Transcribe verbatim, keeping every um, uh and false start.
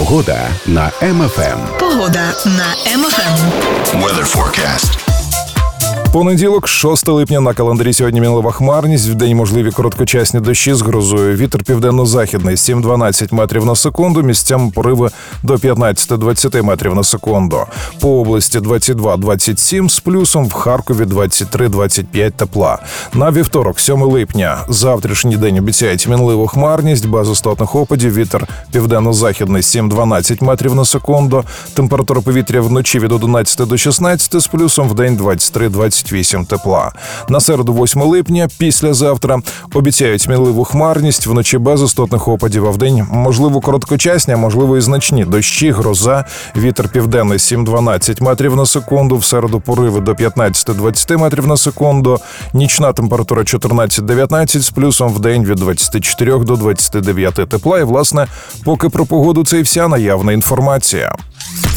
Погода на Ем Еф Ем. Погода на Ем Еф Ем. Weather forecast. Понеділок, шостого липня, на календарі сьогодні мінлива хмарність, вдень можливі короткочасні дощі з грозою. Вітер південно-західний сім-дванадцять метрів на секунду, місцями пориви до п'ятнадцять-двадцять метрів на секунду. По області двадцять два - двадцять сім з плюсом, в Харкові двадцять три - двадцять п'ять тепла. На вівторок, сьомого липня, завтрашній день обіцяють мінливу хмарність, без істотних опадів, вітер південно-західний сім-дванадцять метрів на секунду, температура повітря вночі від одинадцяти до шістнадцяти з плюсом, вдень двадцять три - двадцять вісім тепла. На середу, восьмого липня, післязавтра, обіцяють мінливу хмарність, вночі без істотних опадів, а вдень можливо короткочасні, а можливо і значні дощі, гроза, вітер південний сім-дванадцять метрів на секунду, в середу пориви до п'ятнадцять-двадцять метрів на секунду, нічна температура чотирнадцять-дев'ятнадцять з плюсом, вдень від двадцять чотири до двадцять дев'ять тепла. І, власне, поки про погоду це і вся наявна інформація.